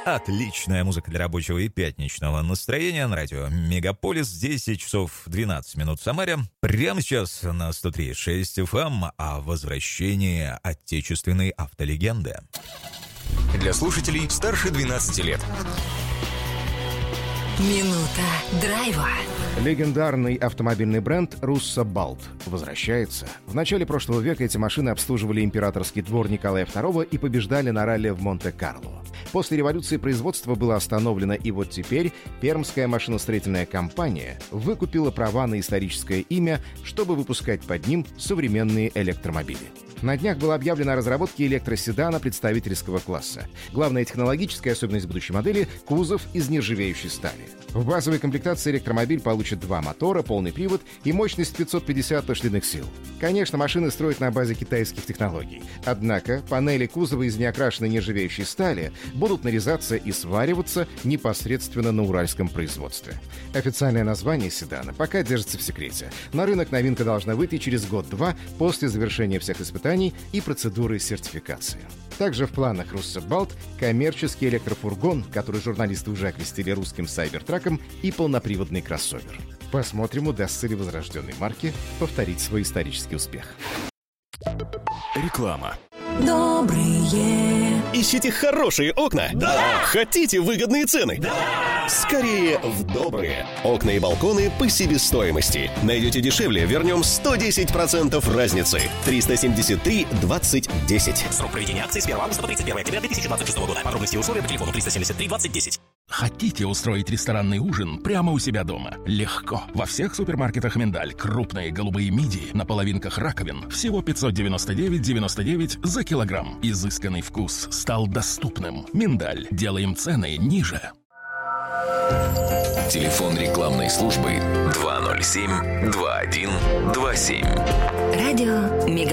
Отличная музыка для рабочего и пятничного настроения на радио Мегаполис. 10 часов 12 минут в Самаре. Прямо сейчас на 103.6 FM о возвращении отечественной автолегенды. Для слушателей старше 12 лет. Минута драйва. Легендарный автомобильный бренд Russo Balt возвращается. В начале прошлого века эти машины обслуживали императорский двор Николая II и побеждали на ралли в Монте-Карло. После революции производство было остановлено, и вот теперь Пермская машиностроительная компания выкупила права на историческое имя, чтобы выпускать под ним современные электромобили. На днях было объявлено о разработке электроседана представительского класса. Главная технологическая особенность будущей модели — кузов из нержавеющей стали. В базовой комплектации электромобиль получит 2 мотора, полный привод и мощность 550 лошадиных сил. Конечно, машины строят на базе китайских технологий. Однако панели кузова из неокрашенной нержавеющей стали будут нарезаться и свариваться непосредственно на уральском производстве. Официальное название седана пока держится в секрете. На рынок новинка должна выйти через год-два после завершения всех испытаний и процедуры сертификации. Также в планах Russo Balt коммерческий электрофургон, который журналисты уже окрестили русским сайбертраком, и полноприводный кроссовер. Посмотрим, удастся ли возрожденной марке повторить свой исторический успех. Реклама. Добрые. Ищите хорошие окна? Да! Хотите выгодные цены? Да! Скорее в добрые. Окна и балконы по себестоимости. Найдете дешевле, вернем 110% разницы. 373 20 10. Срок проведения акции с 1 августа по 31 октября 2026 года. Подробности и условия по телефону 373 20 10. Хотите устроить ресторанный ужин прямо у себя дома? Легко. Во всех супермаркетах «Миндаль» крупные голубые мидии на половинках раковин всего 599,99 за килограмм. Изысканный вкус стал доступным. «Миндаль». Делаем цены ниже. Телефон рекламной службы 207 21 27. Радио Мегаполис.